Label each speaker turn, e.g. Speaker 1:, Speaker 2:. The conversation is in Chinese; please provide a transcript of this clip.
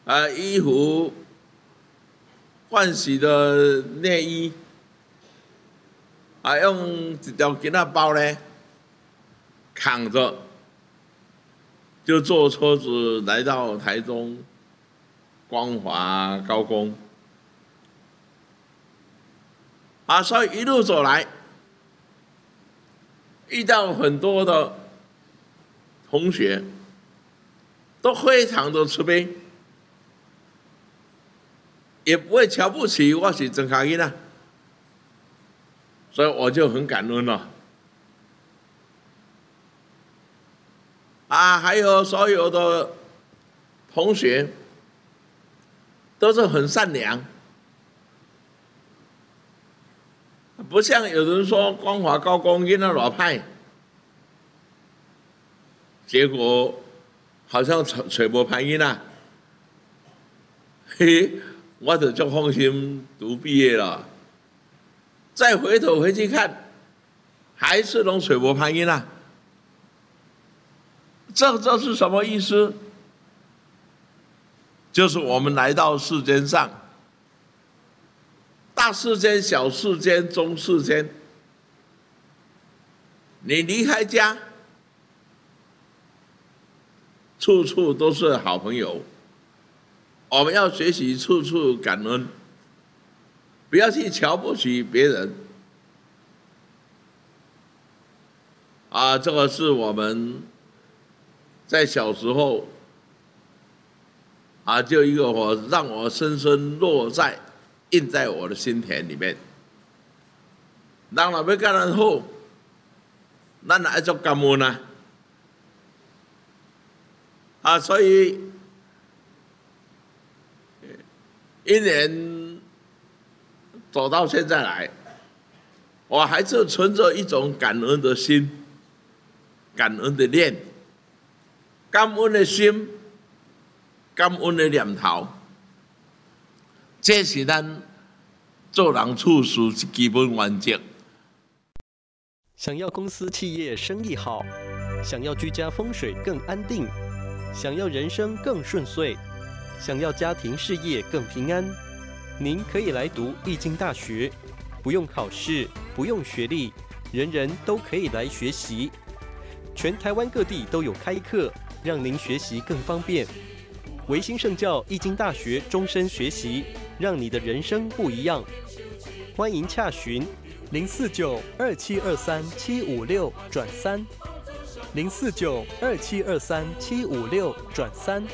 Speaker 1: 衣服、换洗的内衣，用一条巾仔包呢扛着，就坐车子来到台中光华高工。所以一路走来，遇到很多的同学，都非常的慈悲，也不会瞧不起我是曾卡因啊，所以我就很感恩了。还有所有的同学都是很善良。不像有人说光华高工囡仔偌歹，结果好像找无歹囡仔，我就就放心读毕业了。再回头回去看，还是拢找无歹囡仔，这是什么意思？就是我们来到世间上。大世间、小世间、中世间，你离开家，处处都是好朋友。我们要学习处处感恩，不要去瞧不起别人。这个是我们在小时候就一个让我深深印在我的心田里面。人若要甲咱好，咱也爱足感恩所以一年走到现在来，我还是存着一种感恩的心，感恩的念，感恩的心，感恩的念头。这是咱做人处事基本原则。
Speaker 2: 想要公司企业生意好，想要居家风水更安定，想要人生更顺遂，想要家庭事业更平安，您可以来读易经大学，不用考试，不用学历，人人都可以来学习。全台湾各地都有开课，让您学习更方便。维新圣教易经大学终身学习，让你的人生不一样。欢迎洽询049-2723-756-3，049-2723-756-3。